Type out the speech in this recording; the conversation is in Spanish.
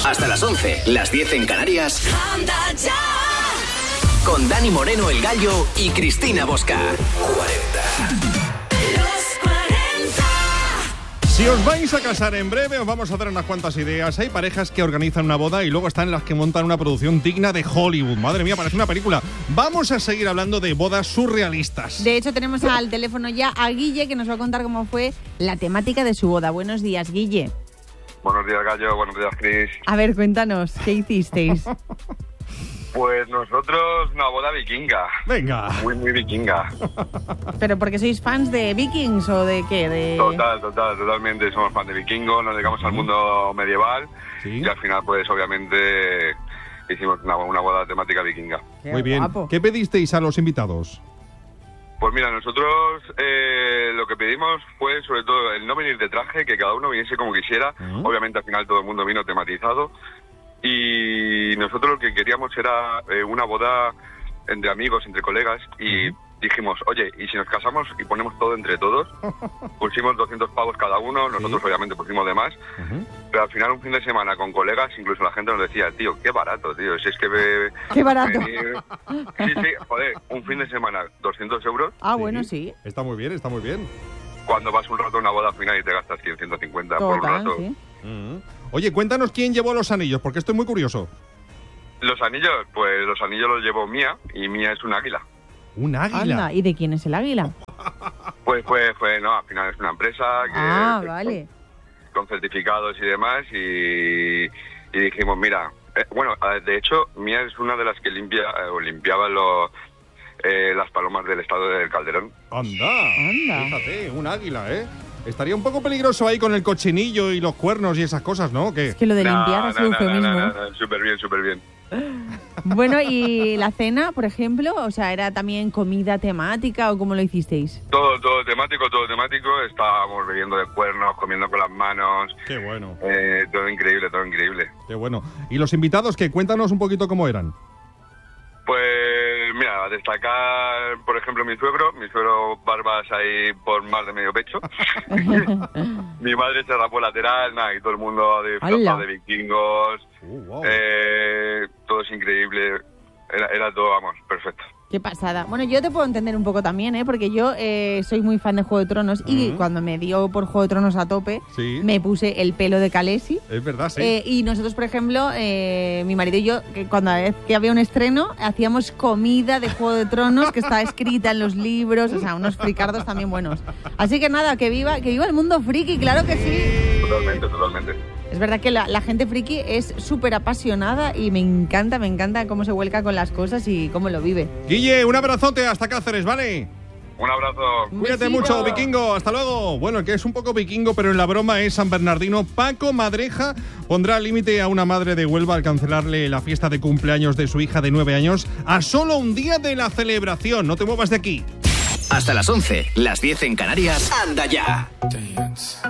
Hasta las 11, las 10 en Canarias. Anda ya. Con Dani Moreno, el Gallo, y Cristina Bosca. 40. Si os vais a casar en breve, os vamos a dar unas cuantas ideas. Hay parejas que organizan una boda y luego están las que montan una producción digna de Hollywood. Madre mía, parece una película. Vamos a seguir hablando de bodas surrealistas. De hecho, tenemos al teléfono ya a Guille, que nos va a contar cómo fue la temática de su boda. Buenos días, Guille. Buenos días, Gallo. Buenos días, Cris. A ver, cuéntanos, ¿qué hicisteis? Pues nosotros una boda vikinga. Venga. Muy vikinga. ¿Pero porque sois fans de Vikings o de qué? Totalmente. Somos fans de vikingos, nos dedicamos al mundo medieval. ¿Sí? Y al final, pues obviamente, hicimos una boda temática vikinga. Muy bien. Guapo. ¿Qué pedisteis a los invitados? Pues mira, nosotros lo que pedimos fue sobre todo el no venir de traje, que cada uno viniese como quisiera. Obviamente al final todo el mundo vino tematizado. Y nosotros lo que queríamos era una boda entre amigos, entre colegas, y dijimos, oye, ¿y si nos casamos y ponemos todo entre todos? Pusimos 200 pavos cada uno, nosotros obviamente pusimos de más, pero al final un fin de semana con colegas, incluso la gente nos decía, tío, qué barato, tío, si es que... ¡Qué barato! Sí, joder, un fin de semana, 200 euros. Ah, bueno, sí. Está muy bien, está muy bien. Cuando vas un rato a una boda al final y te gastas 100, 150 por un rato. Sí. Oye, cuéntanos quién llevó los anillos, porque estoy muy curioso. Los anillos, pues los anillos los llevó Mía, y Mía es un águila. ¿Un águila? Anda, ¿y de quién es el águila? Pues no, al final es una empresa que vale. Con certificados y demás, y dijimos, mira, bueno, de hecho, Mía es una de las que limpiaba las palomas del estado del Calderón. Anda. Fíjate, un águila, ¿eh? Estaría un poco peligroso ahí con el cochinillo y los cuernos y esas cosas, ¿no? ¿Qué? Es que lo de limpiar es eufemismo. No, súper bien. Bueno, ¿y la cena, por ejemplo? O sea, ¿era también comida temática o cómo lo hicisteis? Todo temático. Estábamos bebiendo de cuernos, comiendo con las manos. Qué bueno. Todo increíble. Qué bueno. ¿Y los invitados qué? Cuéntanos un poquito cómo eran. Pues mira, a destacar, por ejemplo, mi suegro barbas ahí por más de medio pecho. Mi madre se rapó lateral, y todo el mundo disfrazado de vikingos. Wow. Todo es increíble, era todo, vamos, perfecto. Qué pasada. Bueno, yo te puedo entender un poco también, porque yo soy muy fan de Juego de Tronos y cuando me dio por Juego de Tronos a tope, me puse el pelo de Khaleesi. Es verdad, sí. Y nosotros, por ejemplo, mi marido y yo, cuando que había un estreno, hacíamos comida de Juego de Tronos que está escrita en los libros, o sea, unos fricardos también buenos. Así que nada, que viva el mundo friki, claro que sí. Totalmente. Es verdad que la gente friki es súper apasionada y me encanta cómo se vuelca con las cosas y cómo lo vive. Guille, un abrazote hasta Cáceres, ¿vale? Un abrazo. Cuídate mucho, vikingo. Hasta luego. Bueno, el que es un poco vikingo, pero en la broma es San Bernardino. Paco Madreja pondrá límite a una madre de Huelva al cancelarle la fiesta de cumpleaños de su hija de 9 años a solo un día de la celebración. No te muevas de aquí. Hasta las 11, las 10 en Canarias. ¡Anda ya! Dance.